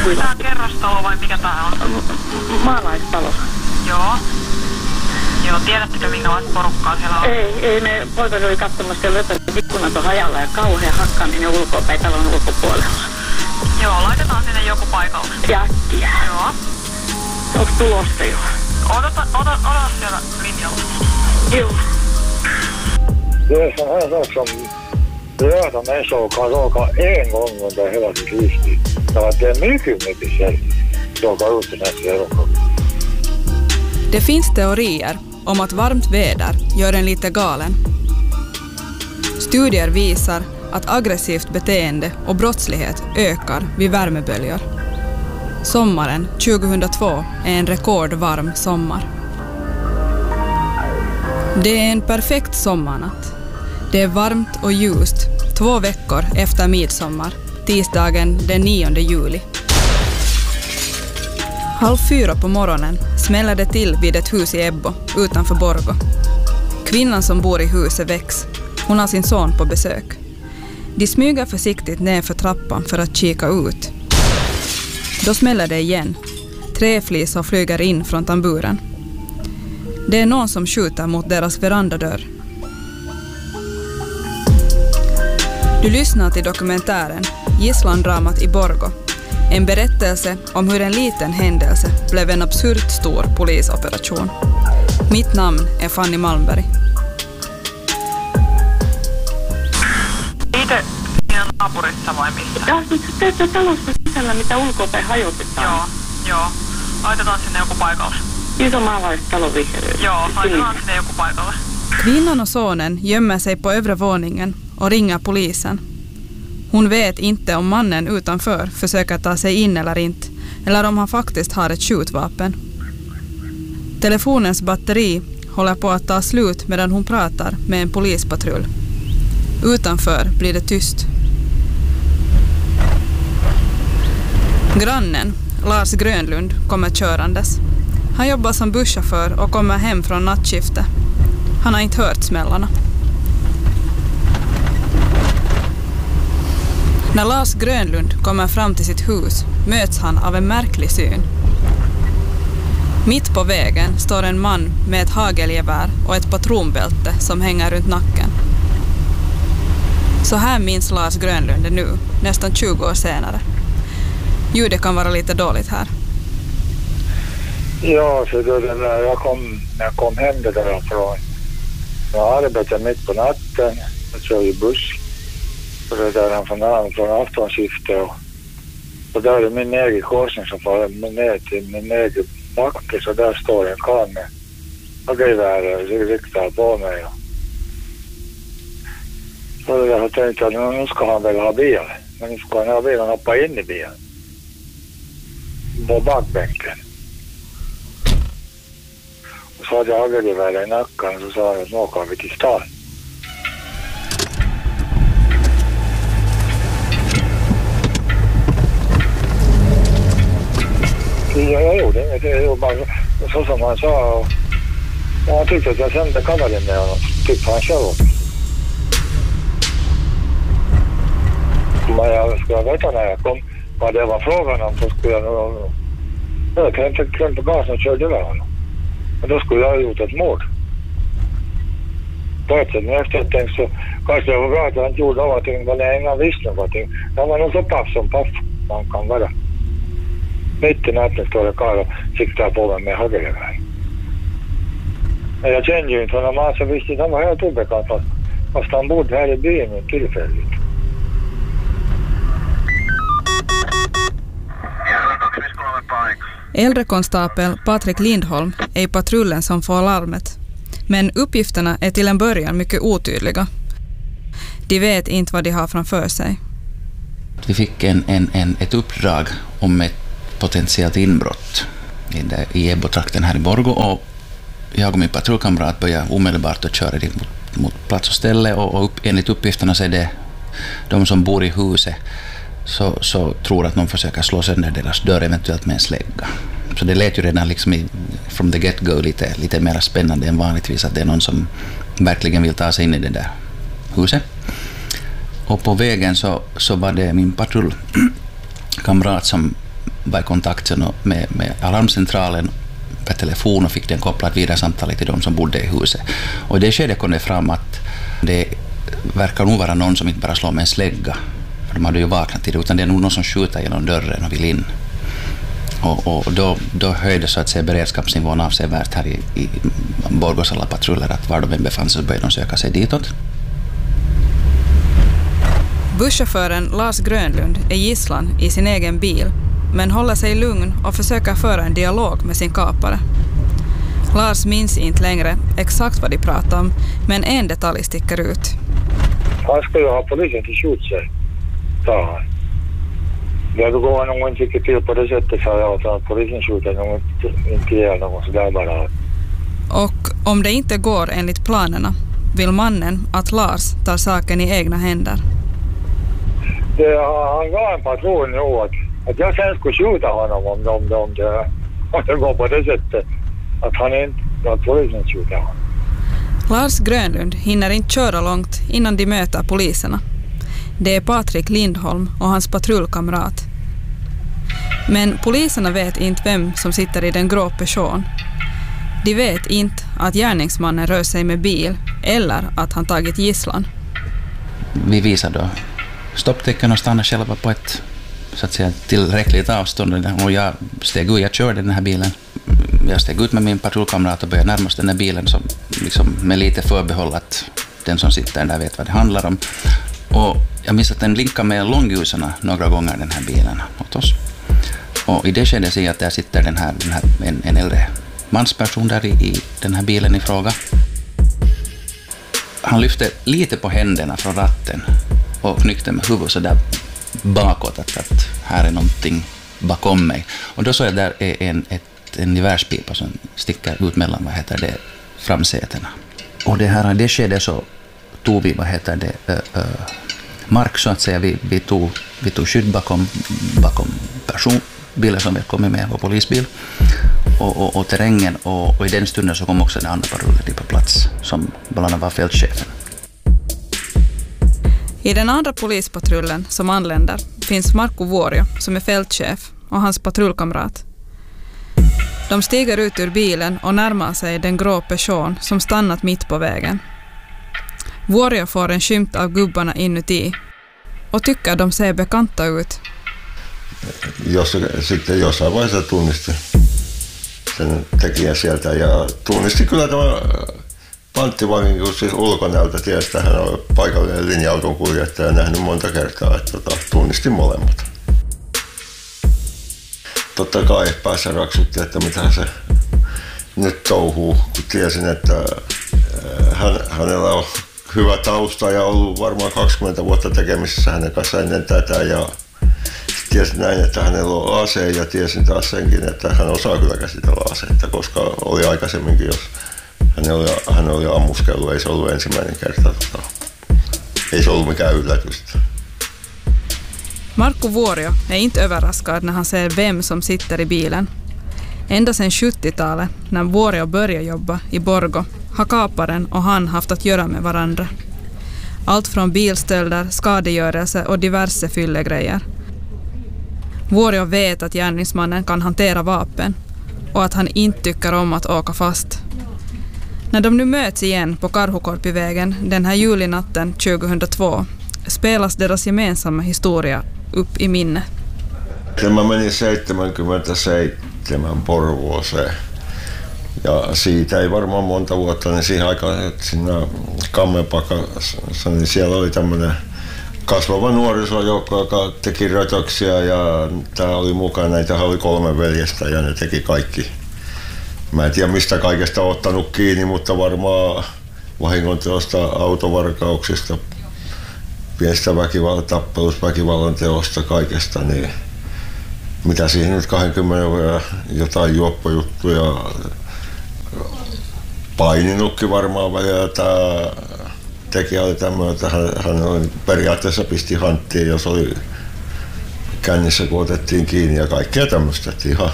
Onko tää kerrostalo vai mikä tää on? Maalaistalo. Joo. Joo, tiedättekö minkälaista porukkaa siellä on? Ei, me poikani oli katsomassa ja löpössä ikkunat on hajalla ja kauhean hakkaaminen ulkopäin talon ulkopuolella. Joo, laitetaan sinne joku paikalle. Jättiä. Joo. Onko tulossa jo? Odota siellä linjalla. Joo. Det är sån här sak som röda människor kan råka en gång under hela sitt livstid. Så att det är mycket sällan att råka ut den här serien. Det finns teorier om att varmt väder gör en lite galen. Studier visar att aggressivt beteende och brottslighet ökar vid värmeböljor. Sommaren 2002 är en rekordvarm sommar. Det är en perfekt sommarnatt. Det är varmt och ljust 2 veckor efter midsommar, tisdagen den 9 juli. 3:30 på morgonen smäller det till vid ett hus i Ebbo utanför Borgå. Kvinnan som bor i huset väcks. Hon har sin son på besök. De smyger försiktigt ner för trappan för att kika ut. Då smäller det igen. Träflisor flyger in från tamburen. Det är någon som skjuter mot deras verandadörr. Du lyssnar till dokumentären Gisslandramat i Borgå. En berättelse om hur en liten händelse blev en absurt stor polisoperation. Mitt namn är Fanny Malmberg. Itse siinä naapurissa vai missä? Ja tässä talossa sisällä, mitä ulkopäin hajotetaan. Joo. Laitetaan sinne joku paikalle. Iso maalaistalo vihreä. Joo, laitetaan sinne joku paikalle. Kvinnan och sonen gömmer sig på övre våningen och ringer polisen. Hon vet inte om mannen utanför försöker ta sig in eller inte, eller om han faktiskt har ett skjutvapen. Telefonens batteri håller på att ta slut medan hon pratar med en polispatrull. Utanför blir det tyst. Grannen, Lars Grönlund, kommer körandes. Han jobbar som busschaufför och kommer hem från nattskifte. Han har inte hört smällarna. När Lars Grönlund kommer fram till sitt hus möts han av en märklig syn. Mitt på vägen står en man med ett hagelgevär och ett patronbälte som hänger runt nacken. Så här minns Lars Grönlund det nu, nästan 20 år senare. Ljudet kan vara lite dåligt här. Ja, så då när jag kom hem det därifrån. Jag arbetade mitt på natten. Jag kör ju buss. Och det där från aftonskiftet. Och där är min egen korsning som får ner till min egen backe. Så där står en karl med hagelgevär och riktar på mig. Så jag tänkte att nu ska han väl ha bil. Men nu ska han ha bilen och hoppa in i bilen. På bakbänken. Och så hade jag hagelgevär i nacken och så sa jag att nu åker vi till stan. Jag gjorde inget. Jag gjorde bara så som han sa. Och han tyckte att jag kände kavallen med honom. Tyckte han själv också. Men jag skulle veta när jag kom vad det var frågan om så skulle jag nog... Jag kan inte klämma på gasen och körde över honom. Men då skulle jag ha gjort ett mord. På ett sätt, men efter ett tänk så kanske det var bra att jag inte gjorde någonting, men jag ingen visste någonting. Jag var nog så paff som paff man kan vara. Mitt i natten står det karl och siktar på mig med hagelgevär. Men jag kände ju inte honom, man så visste att han var helt obekant fast han bodde här i byn tillfälligt. Äldre konstapel Patrik Lindholm är i patrullen som får larmet. Men uppgifterna är till en början mycket otydliga. De vet inte vad de har framför sig. Vi fick ett uppdrag om ett potentiellt inbrott i Ebbo-trakten här i Borgå, och jag och min patrullkamrat började omedelbart att köra dit mot plats och ställe, och enligt uppgifterna så är det de som bor i huset så tror att någon försöker slå sönder deras dörr, eventuellt med en slägga. Så det lät ju redan liksom from the get-go lite mer spännande än vanligtvis, att det är någon som verkligen vill ta sig in i det där huset. Och på vägen så var det min patrullkamrat som var i kontakt med alarmcentralen per telefon och fick den kopplat vidare samtalet till de som bodde i huset. Och i det skedet kom det fram att det verkar nog vara någon som inte bara slår med en slägga, för de hade ju vaknat till det, utan det är nog någon som skjuter genom dörren och vill in. Och då höjde så att säga beredskapsnivån avsevärt här i Borgås alla patruller, att var de än befann sig så började de söka sig ditåt. Busschauffören Lars Grönlund är gisslan i sin egen bil, men håller sig lugn och försöker föra en dialog med sin kapare. Lars minns inte längre exakt vad de pratar om, men en detalj sticker ut. Han ska ju ha polisen till skjut sig, sa han. Jag går nog inte tycker till på det sättet, sa jag, att polisen skjuter nog inte ger någon sådär bara. Och om det inte går enligt planerna vill mannen att Lars tar saken i egna händer. Han gav en patron nu att jag sen skulle skjuta honom om det går på det sättet. Att polisen skjuter honom. Lars Grönlund hinner inte köra långt innan de möter poliserna. Det är Patrik Lindholm och hans patrullkamrat. Men poliserna vet inte vem som sitter i den grå Peugeot. De vet inte att gärningsmannen rör sig med bil eller att han tagit gisslan. Vi visar då stopptecken och stannar själva på ett så att säga tillräckligt avstånd, och jag körde den här bilen. Jag steg ut med min patrullkamrat och började närma oss den här bilen som, liksom, med lite förbehåll att den som sitter där vet vad det handlar om. Och jag minns att den blinkar med långljuserna några gånger, den här bilen åt oss. Och i det skedet ser jag att där sitter en äldre mansperson där i den här bilen i fråga. Han lyfte lite på händerna från ratten och knyckte med huvudet så där bakåt att här är någonting bakom mig. Och då såg jag där är en gevärspipa som sticker ut mellan framsätena. Och det skedde så tog vi mark så att säga. Vi tog skydd bakom personbilen som vi kommit med, vår polisbil och terrängen, och i den stunden så kom också den andra patrullen på plats som bland annat var fältchefen. I den andra polispatrullen som anländer finns Marco Vuorio som är fältchef och hans patrullkamrat. De stiger ut ur bilen och närmar sig den grå Peugeot som stannat mitt på vägen. Vuorio får en skymt av gubbarna inuti och tycker de ser bekanta ut. Sitten jossain vaiheessa tunnisti sen tekijän sieltä ja tunnisti kyllä tämä panttivangin siis ulkonäöltä. Tiesi, että hän on paikallinen linja-auton kuljettaja, nähnyt monta kertaa, että tunnisti molemmat. Totta kai päässä raksutti, että mitä se nyt touhuu, kun tiesin, että hänellä on hyvä tausta ja ollut varmaan 20 vuotta tekemisissä hänen kanssa ennen tätä, ja tiesin näin, että hänellä on ase, ja tiesin taas senkin, että hän osaa kyllä käsitellä aseita, koska oli aikaisemminkin, jos hän oli ammuskellut, ei se ollut ensimmäinen kerta, ei se ollut mikään yllätystä. Marco Vuorio är inte överraskad när han ser vem som sitter i bilen. Ända sedan 70-talet, när Vuorio började jobba i Borgå, har kaparen och han haft att göra med varandra. Allt från bilstölder, skadegörelse och diverse fyllegrejer. Vuorio vet att gärningsmannen kan hantera vapen och att han inte tycker om att åka fast. När de nu möts igen på Karhukorpivägen den här julinatten 2002 spelas deras gemensamma historia upp i minne. Mä menin 77 Porvooseen ja siitä ei varmaan monta vuotta, niin siihen aikaan siinä Kammepakassa, niin siellä oli tämmöinen kasvava nuorisojoukko, joka teki rötöksiä, ja tää oli mukana, näitähän oli 3 veljestä ja ne teki kaikki. Mä en tiedä mistä kaikesta ottanut kiinni, mutta varmaan vahingonteosta, autovarkauksista, pienistä tappelusta, väkivallan teosta, kaikesta, niin mitä siihen nyt 20 vuotta jotain juoppojuttuja, paininutkin varmaan välillä. Tämä tekijä oli tämmöinen, että hän oli, periaatteessa pisti hanttiin, jos oli kännissä, kun otettiin kiinni, ja kaikkea tämmöistä. Ihan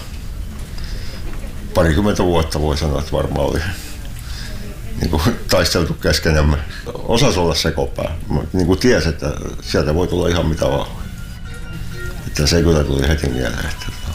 20 vuotta voi sanoa, että varmaan oli niin kuin taisteltu keskenämme. Osasi olla sekopää. Niin kuin tiesi, että sieltä voi tulla ihan mitä vaan. sitten se kyllä tuli heti mieleen.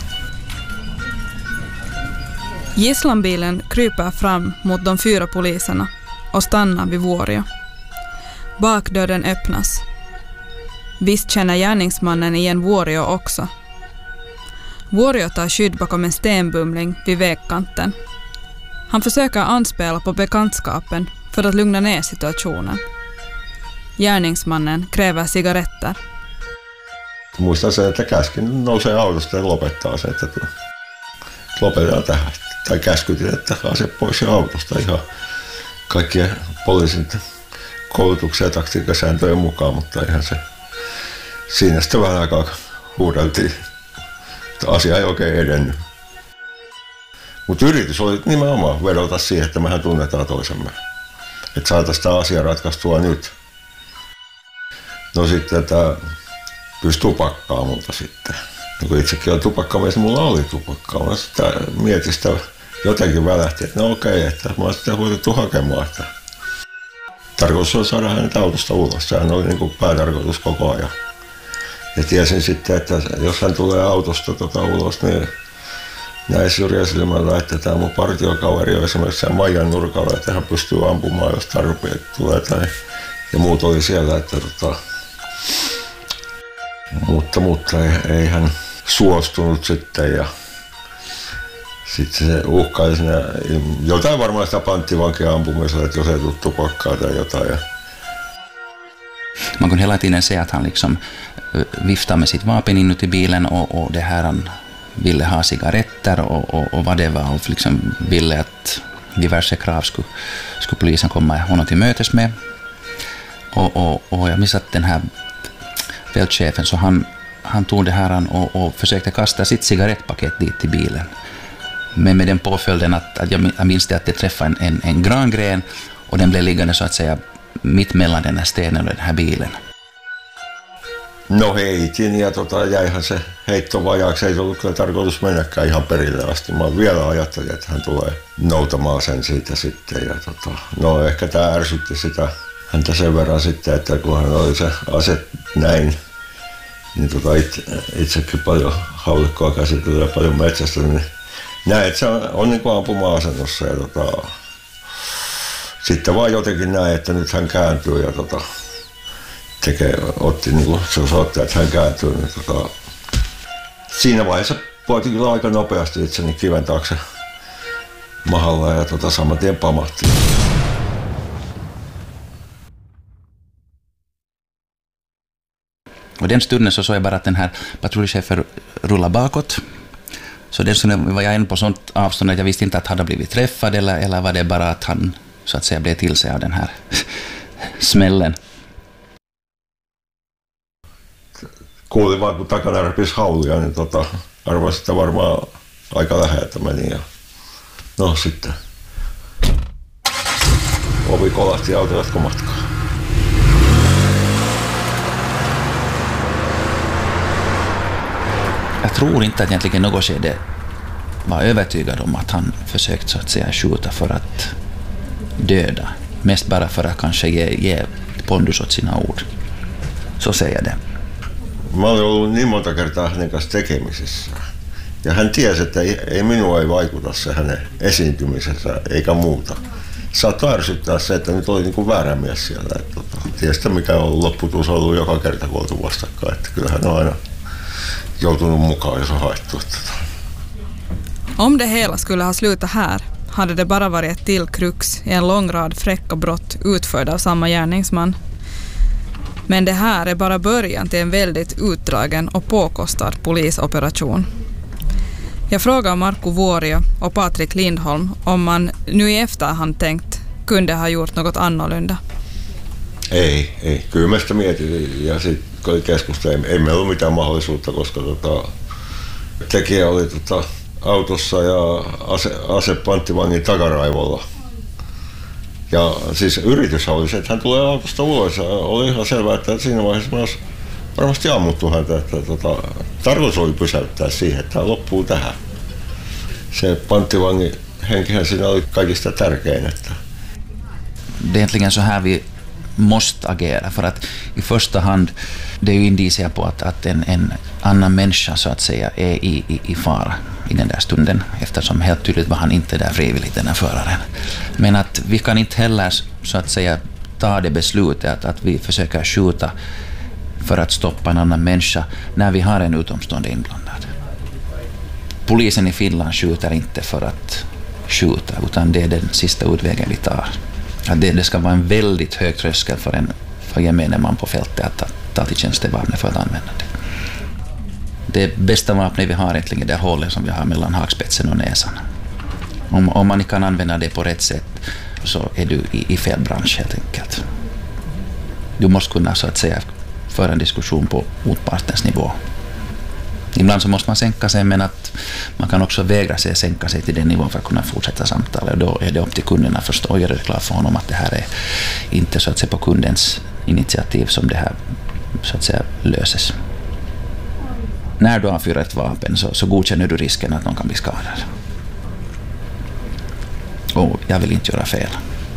Gisslanbilen kryper fram mot de 4 poliserna och stannar vid Vuorio. Bakdörren öppnas. Visst känner gärningsmannen igen Vuorio också. Vuorio tar skydd bakom en stenbumling vid vägkanten. Han försöker anspela på bekantskapen för att lugna ner situationen. Gärningsmannen kräver cigaretter. Muistan sen, että käskin nousee autosta ja lopettaa sen, että lopetetaan tähän. Tai käskytin, että ase pois autosta ihan kaikkien poliisin koulutuksen ja taktiikkasääntöjen mukaan, mutta ihan se siinä sitten vähän aikaa huudeltiin, että asia ei oikein edennyt. Mutta yritys oli nimenomaan vedota siihen, että mehän tunnetaan toisemme. Että saataisiin tämä asia ratkaistua nyt. No sitten tämä pyysi tupakkaa multa sitten. No kun itsekin oli tupakkamies, niin mulla oli tupakkaa. Mä sitten mietin sitä jotenkin välähti, että no okei, että mä oon sitten huutettu hakemaan. Että tarkoitus oli saada hänet autosta ulos. Sehän oli niin kuin päätarkoitus koko ajan. Ja tiesin sitten, että jos hän tulee autosta ulos, niin näin syrjäsilmällä, että tämä mun partiokaveri on esimerkiksi siellä Maijan nurkalla, että hän pystyy ampumaan, jos tarpeet tulee. Ja muut oli siellä, että mutta ei hän suostunut sitten. Ja sitten se uhkaili siinä jotain varmaan sitä panttivankia ampumisella, että jos ei tule tupakkaa tai jotain. Man kunde hela tiden se att han liksom viftar med sitt vapen inuti bilen och det här han ville ha cigaretter och vad det var och liksom ville att diverse krav skulle polisen komma honom till mötes med. Och jag minns att den här fältchefen så han tog det här och försökte kasta sitt cigarettpaket dit till bilen. Men med den påföljden att jag minns det att det träffade en grangren och den blev liggande så att säga mitt mellan den här stenen och den här bilen. No heitin ja jäihän se heitto vajaaksi. Ei ollut kyllä tarkoitus mennäkään ihan perille asti. Mä vielä ajattelin, että hän tulee noutamaan sen siitä sitten. Ja no ehkä tämä ärsytti sitä häntä sen verran sitten, että kun hän oli se ase näin, niin itsekin paljon haulikkoa käsitellyt ja paljon metsästä, niin näin, että se on niin kuin ampuma-asennossa. Ja sitten vaan jotenkin näin, että nyt hän kääntyy ja otti niin kuin se osoittaa, että hän kääntyy. Niin siinä vaiheessa poitin kyllä aika nopeasti itseni kiven taakse mahalla ja saman tien pamahti. Och den stunden så såg jag bara att den här patrullchefen rullade bakåt. Så den stunden var jag än på sånt avstånd att jag visste inte att han hade blivit träffad eller var det bara att han så att säga blev till sig av den här smällen. Kuulin vaan, kun takana repisi haulia, niin arvasin, että varmaan aika läheltä meni. Ja no sitten ovi kolahti ja auto jatko matkaa. Jag tror inte att egentligen något skede var övertygad om att han försökt så att säga skjuta för att döda. Mest bara för att kanske ge pondus åt sina ord. Så säger jag det. Mä olen ollut niin monta kertaa hänen kanssa tekemisissä. Ja hän tiesi, että minua ei vaikuta se hänen esiintymisensä eikä muuta. Saattoi ärsyttää se, että nyt oli niin kuin väärä mies siellä. Tiesi, mikä on lopputulos ollut joka kerta, kun oltu vastakkain. Että kyllähän on aina joutunut mukaan, jos on haettu. Om det hela skulle ha slutat här hade det bara varit ett till krux i en lång rad fräcka brott utförda av samma gärningsman. Men det här är bara början till en väldigt utdragen och påkostad polisoperation. Jag frågar Markku Vuorio och Patrik Lindholm om man nu i efterhand tänkt kunde ha gjort något annorlunda. Ei. Kyllä mä sitä mietin ja sitten oli keskustelu. Ei meillä ollut mitään mahdollisuutta, koska tekijä oli autossa ja ase panttivangin takaraivolla. Ja siis yritys oli se, että hän tulee autosta ulos ja oli ihan selvää, että siinä vaiheessa mä olisi varmasti ammuttu häntä. Että tarkoitus oli pysäyttää siihen, että hän loppuu tähän. Se panttivangin henkihän siinä oli kaikista tärkein. Että. Det är egentligen så här måste agera, för att i första hand det är ju indicier på att en annan människa så att säga är i fara i den där stunden, eftersom helt tydligt var han inte där frivilligt, den här föraren. Men att vi kan inte heller så att säga ta det beslutet att vi försöker skjuta för att stoppa en annan människa när vi har en utomstående inblandad. Polisen i Finland skjuter inte för att skjuta, utan det är den sista utvägen vi tar. Att det ska vara en väldigt hög tröskel för gemene man på fältet att ta till tjänstevapnet för att använda det. Det bästa vapnet vi har egentligen är det hålet som vi har mellan hakspetsen och näsan. Om man kan använda det på rätt sätt så är du i fel bransch helt enkelt. Du måste kunna så att säga föra en diskussion på motpartens nivå. Ibland så måste man sänka sig, men att man kan också vägra sig sänka sig till den nivån för att kunna fortsätta samtalet. Då är det upp till kunden att förstå och göra det klart för honom att det här är inte så att säga på kundens initiativ som det här så att säga löses. När du avfyrar ett vapen så godkänner du risken att någon kan bli skadad. Och jag vill inte göra fel.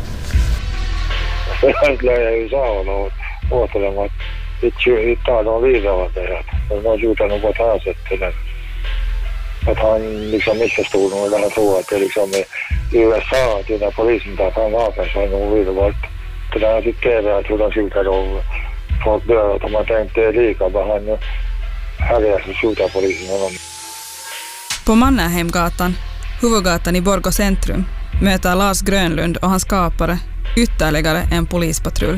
Jag ju sa åt dem att vi tar dem vidare att det här. De har gjort det på ett annat sätt. Att han liksom missförstod nog det här, tror att det liksom i USA att när polisen tar fram vapen så har de vidare för den har sitt TV att hur de skjuter och folk dör, att de har tänkt det lika bara han härjar så skjuter polisen honom. På Mannerheimgatan, huvudgatan i Borgå centrum, möter Lars Grönlund och hans skapare ytterligare en polispatrull.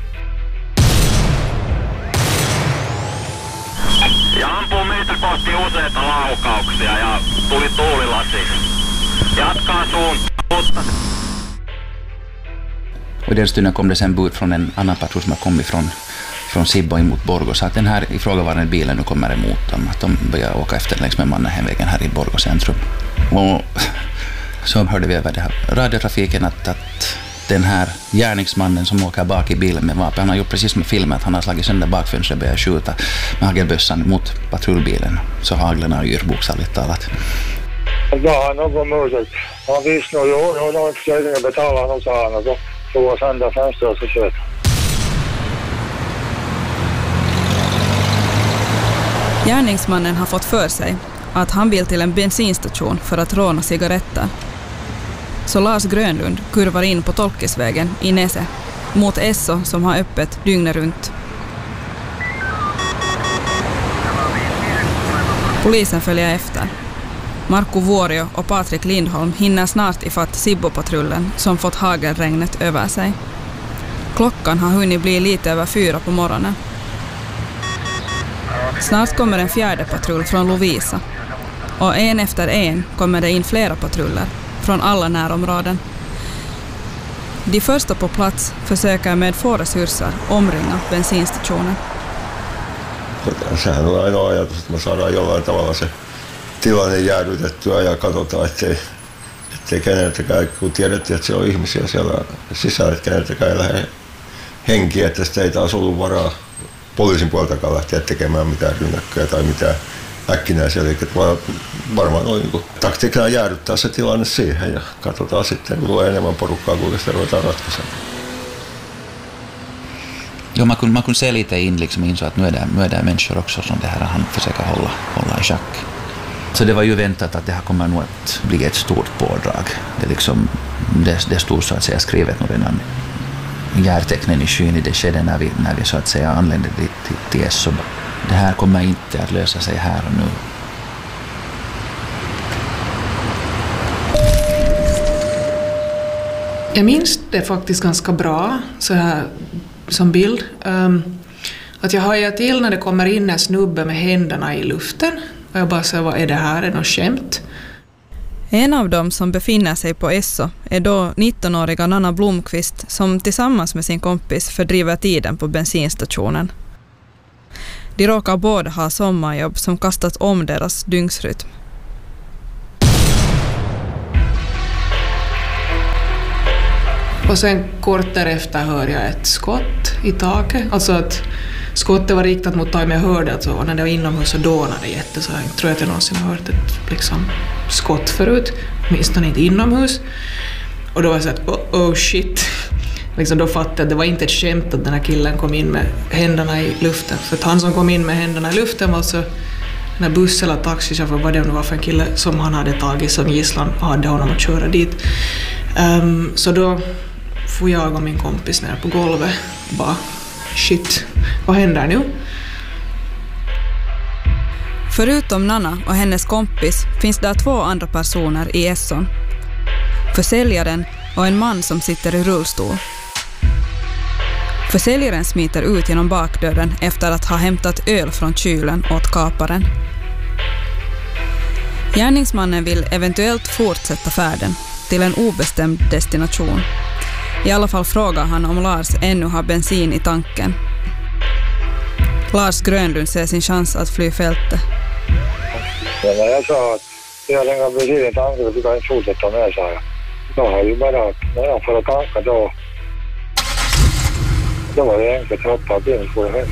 Ja ampuu meitä kohti useita laukauksia ja tuli tuulilasi. Jatkaa suuntaan. Och i den stunden kom det sen bud från en annan patrull som har kommit från Sibbo emot Borgå, så att den här ifrågavarande bilen nu kommer emot dem, att de börjar åka efter längs med Mannerheimvägen här i Borgå centrum. Och så hörde vi över det här radiotrafiken att den här gärningsmannen som åker bak i bilen med vapen, han har gjort precis som i filmen, att han har slagit sönder bakfönstret och börjat skjuta med hagelbössan mot patrullbilen, så haglen har yr bokstavligt talat. Ja, någon möjligt. Han visste nog, jo, de försökte betala honom, sa han, och så tog han sönder fönstret och så kört. Gärningsmannen har fått för sig att han vill till en bensinstation för att råna cigaretter. Så Lars Grönlund kurvar in på Tolkisvägen i Nese mot Esso som har öppet dygnet runt. Polisen följer efter. Marco Vuorio och Patrik Lindholm hinner snart ifatt Sibbo-patrullen som fått hagelregnet över sig. Klockan har hunnit bli lite över 4 på morgonen. Snart kommer en fjärde patrull från Lovisa. Och en efter en kommer det in flera patruller från alla närområden. De första på plats försöker med få resurser omringa bensinstationen. Sehän on ainoa ajatus, että me saadaan jollain tavalla se tilanne jäädytettyä ja katsotaan, ettei keneltäkään, kun tiedettiin, että siellä on ihmisiä siellä sisällä, että keneltäkään ei lähde henkiä, että sitä ei taas ollut varaa poliisin puoltakaan lähteä tekemään mitään rynnäkköä tai mitään äkkinäisiä, eli varmaan oli niin taktiikkaa jäädyttää se tilanne siihen ja katsotaan sitten, kun tulee enemmän porukkaa, kuinka sitä ruvetaan ratkaisemaan. Jo, man kunde se lite in liksom in så att nu är det människor också som det här han försöker hålla i schack. Så det var ju väntat att det här kommer nog att bli ett stort pådrag. Det liksom det stod så att säga skrivet nog redan järtecknen i skyn i det skedde när vi så att säga anlände till Esso. Det här kommer inte att lösa sig här och nu. Jag minns det faktiskt ganska bra så här som bild. Att jag hajar till när det kommer in en snubbe med händerna i luften. Och jag bara säger, vad är det här? Är det något skämt? En av dem som befinner sig på Esso är då 19-åriga Nanna Blomqvist som tillsammans med sin kompis fördriver tiden på bensinstationen. De råkar båda ha sommarjobb som kastat om deras dygnsrytm. Och sen kort därefter hör jag ett skott i taket. Alltså att skottet var riktat mot mig, men jag hörde att så, när det var inomhus så dånade det jätte. Så jag tror att jag någonsin har hört ett liksom, skott förut. Åtminstone inte inomhus. Och då var det så att oh shit. liksom då fattade jag att det var inte ett skämt att den här killen kom in med händerna i luften. För att han som kom in med händerna i luften var så den här buss eller taxichaufför, vad det nu var för en kille som han hade tagit som gisslan, hade honom att köra dit. Så då får jag och min kompis ner på golvet och bara shit, vad händer nu? Förutom Nanna och hennes kompis finns där 2 andra personer i Esson. Försäljaren och en man som sitter i rullstol. Försäljaren smiter ut genom bakdörren efter att ha hämtat öl från kylen åt kaparen. Gärningsmannen vill eventuellt fortsätta färden till en obestämd destination. I alla fall frågar han om Lars ännu har bensin i tanken. Lars Grönlund ser sin chans att fly fältet. Ja, när jag sa att jag längre bensin i tanken så fick jag inte fortsätta med, sa jag. Då har ju bara att när jag får tanka då var det enkelt att hoppa in på det här.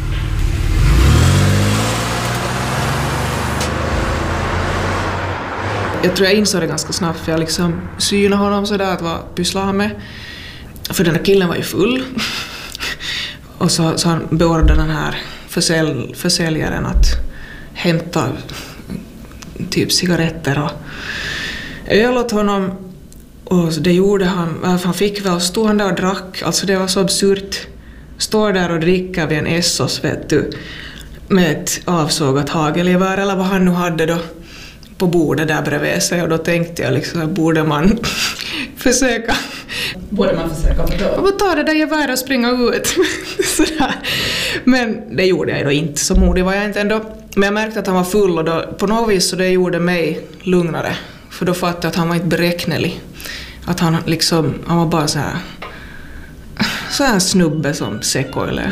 Jag tror jag insåg det ganska snabbt för jag liksom synade honom sådär att vad pysslar han med. För den här killen var ju full. Och så han beordrade den här försäljaren att hämta typ cigaretter och öl åt honom. Och det gjorde han fick väl stå han där och drack. Alltså det var så absurt. Står där och dricka vid en Essos, vet du, med ett avsågat hagelgevär eller vad han nu hade då på bordet där bredvid sig. Och då tänkte jag liksom, borde man försöka ta det där geväret och springa ut. Sådär. Men det gjorde jag då inte, så modig var jag inte ändå. Men jag märkte att han var full och då, på något vis så det gjorde mig lugnare. För då fattade jag att han var inte beräknelig. Att han var bara så här en snubbe som Sekoile.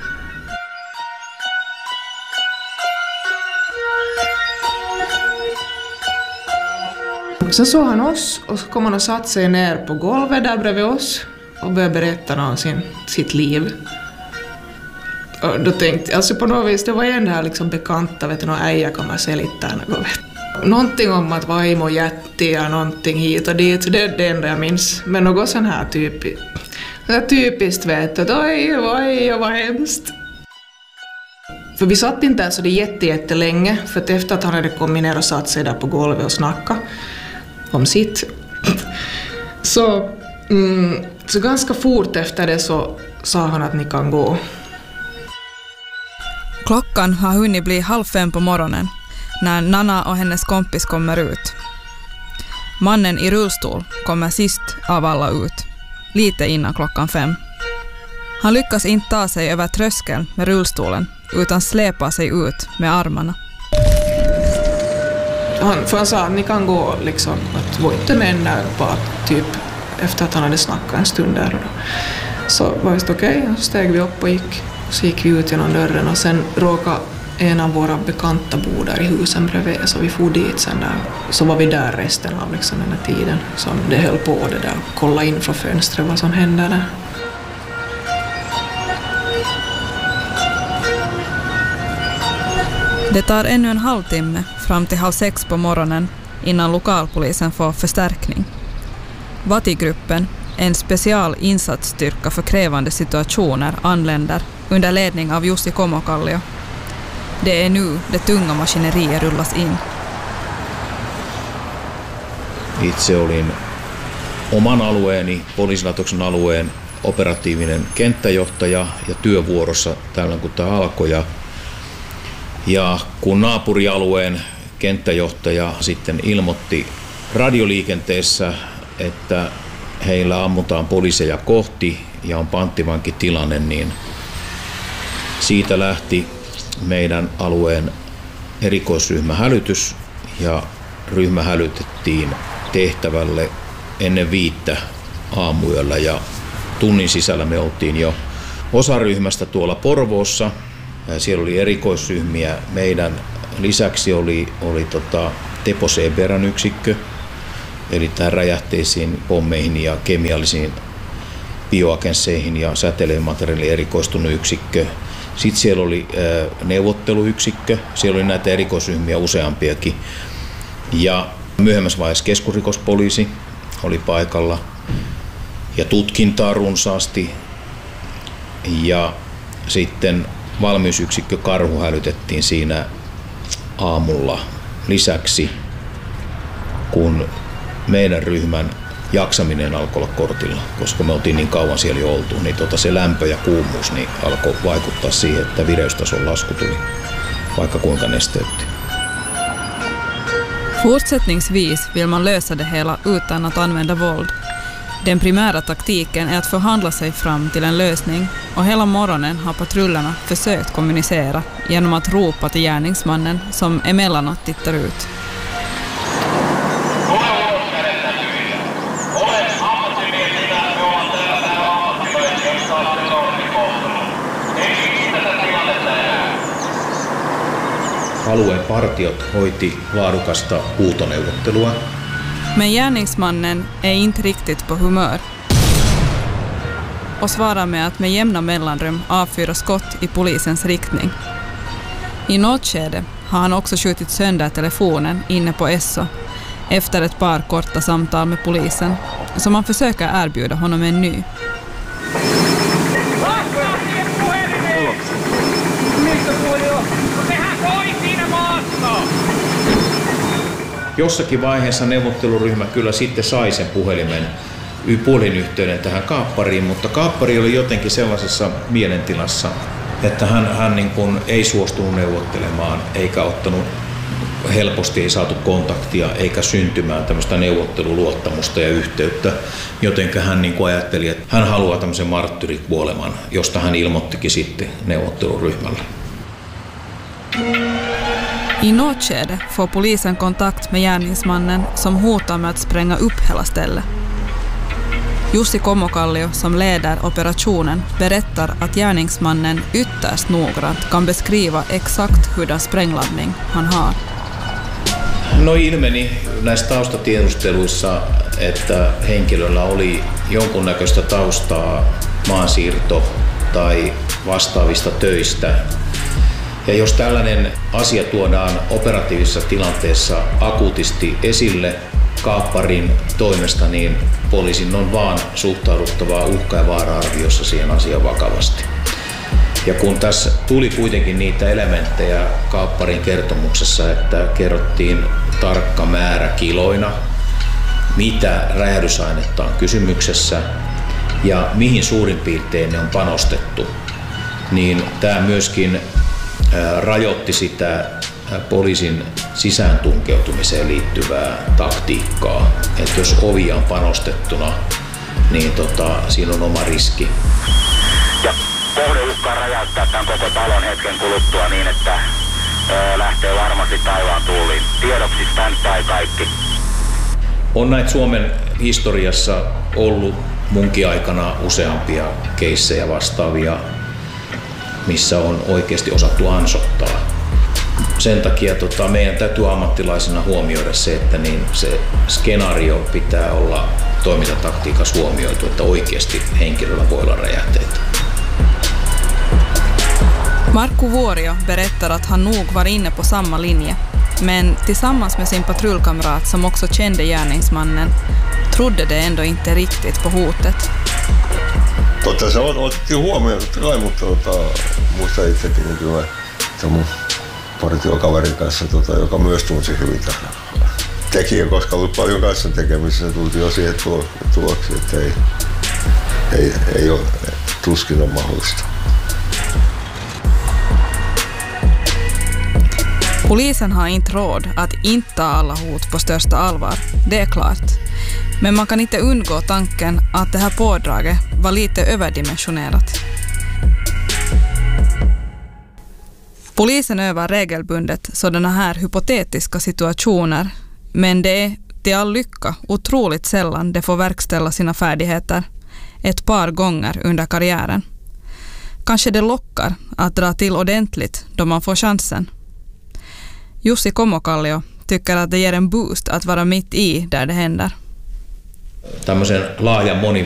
Sen såg han oss och så kom han och satt sig ner på golvet där bredvid oss och började berätta om sitt liv. Och då tänkte jag, alltså på något vis, det var ju det här liksom bekanta, vet du, någon äja kommer se lite där. Någonting om att Vaimo jättiga, någonting hit och dit, det är det enda jag minns. Men något sån här typiskt vet du, oj vad hemskt. För vi satt inte alltså det jättelänge, för att efter att han hade kommit ner och satt sig där på golvet och snacka om sitt. Så ganska fort efter det så sa han att ni kan gå. Klockan har hunnit bli 4:30 på morgonen när Nanna och hennes kompis kommer ut. Mannen i rullstol kommer sist av alla ut, lite innan 5:00. Han lyckas inte ta sig över tröskeln med rullstolen utan släpar sig ut med armarna. Han sa att ni kan gå liksom, att gå inte med där bara typ efter att han hade snackat en stund där. Så var det okej, så steg vi upp och så gick vi ut genom dörren och sen råkade en av våra bekanta bo där i husen bredvid, så vi for dit sen där. Så var vi där resten av liksom den här tiden som det höll på det där, kolla in från fönstret vad som hände där. Det tar ännu en halvtimme fram till 5:30 på morgonen innan lokalpolisen får förstärkning. Vatigruppen, en specialinsatsstyrka för krävande situationer, anländer under ledning av Jussi Komokallio. Det är nu det tunga maskineriet rullas in. Itse olin oman alueeni, poliisilaitoksen alueen operatiivinen kenttäjohtaja ja työvuorossa tällöin kun tämä alkoi. Ja kun naapurialueen kenttäjohtaja sitten ilmoitti radioliikenteessä, että heillä ammutaan poliiseja kohti ja on panttivankitilanne, niin siitä lähti meidän alueen erikoisryhmähälytys ja ryhmä hälytettiin tehtävälle ennen 5 aamuyöllä ja tunnin sisällä me oltiin jo osaryhmästä tuolla Porvoossa. Siellä oli erikoisryhmiä. Meidän lisäksi oli Teppo Seberän yksikkö, eli tähän räjähteisiin, pommeihin ja kemiallisiin bioagensseihin ja säteilymateriaaliin erikoistunut yksikkö. Sitten siellä oli neuvotteluyksikkö, siellä oli näitä erikoisryhmiä useampiakin. Ja myöhemmässä vaiheessa keskusrikospoliisi oli paikalla. ja tutkintaa runsaasti. Ja sitten valmiusyksikkö Karhu hälytettiin siinä aamulla lisäksi, kun meidän ryhmän jaksaminen alkoi olla kortilla, koska me oltiin niin kauan siellä jo oltu, niin se lämpö ja kuumuus niin alkoi vaikuttaa siihen, että vireystason lasku tuli, vaikka kuinka nesteytti. Fortsättningsvis vill man lösa det hela utan att använda våld. Den primära taktiken är att förhandla sig fram till en lösning och hela morgonen har patrullerna försökt kommunicera genom att ropa till gärningsmannen som emellanåt tittar ut. Alueen partiot hoiti laadukasta huutoneuvottelua. Men gärningsmannen är inte riktigt på humör och svarar med att med jämna mellanrum avfyra skott i polisens riktning. I något skede har han också skjutit sönder telefonen inne på Esso efter ett par korta samtal med polisen, så man försöker erbjuda honom en ny. Jossakin vaiheessa neuvotteluryhmä kyllä sitten sai sen puhelinyhteyden tähän kaappariin, mutta kaappari oli jotenkin sellaisessa mielentilassa, että hän niin kuin ei suostunut neuvottelemaan eikä ottanut helposti, ei saatu kontaktia eikä syntymään tämmöistä neuvotteluluottamusta ja yhteyttä, jotenka hän niin kuin ajatteli, että hän haluaa tämmöisen marttyrikuoleman, josta hän ilmoittikin sitten neuvotteluryhmälle. I något skede får polisen kontakt med gärningsmannen som hotar med att spränga upp hela stället. Jussi Komokallio, som leder operationen, berättar att gärningsmannen ytterst noggrant kan beskriva exakt hurdan sprängladdning han har. No ilmeni näissä taustatiedusteluissa, että henkilöllä oli jonkunnäköistä taustaa maansiirto- tai vastaavista töistä. Ja jos tällainen asia tuodaan operatiivisessa tilanteessa akuutisti esille kaapparin toimesta, niin poliisin on vaan suhtauduttavaa uhka- ja vaara-arviossa siihen asiaan vakavasti. Ja kun tässä tuli kuitenkin niitä elementtejä kaapparin kertomuksessa, että kerrottiin tarkka määrä kiloina, mitä räjähdysainetta on kysymyksessä ja mihin suurin piirtein ne on panostettu, niin tämä myöskin rajoitti sitä poliisin sisään tunkeutumiseen liittyvää taktiikkaa. Että jos ovia on panostettuna, niin siinä on oma riski. Ja kohde uhkaa räjäyttää tämän koko talon hetken kuluttua niin, että lähtee varmasti taivaan tuuliin. Tiedoksi standby kaikki. On näitä Suomen historiassa ollut munkin aikana useampia keissejä vastaavia, missä on oikeasti osattu ansottaa. Sen takia meidän täytyy ammattilaisena huomioida se, että niin se skenaario pitää olla toimintataktiikassa huomioitu, että oikeasti henkilöllä voi olla räjähteitä. Markku Vuorio berättar att han nog var inne på samma linje, men tillsammans med sin patrullkamrat som också kände gärningsmannen trodde det ändå inte riktigt på hotet. Totta se otettiin huomioon, mutta muista itsekin niin kyllä mun partiokaverin kanssa, joka myös tunsi hyvin tekijä, koska ollut paljon kanssa tekemisissä, tultiin jo siihen tuloksiin, että ei ole tuskin on mahdollista. Polisen har inte råd att inte ta alla hot på största allvar, det är klart. Men man kan inte undgå tanken att det här pådraget var lite överdimensionerat. Polisen övar regelbundet sådana här hypotetiska situationer, men det är till all lycka otroligt sällan de får verkställa sina färdigheter ett par gånger under karriären. Kanske det lockar att dra till ordentligt då man får chansen. Jussi Komokallio tycker att det ger en boost att vara mitt i där det händer. Tämmöisen laajan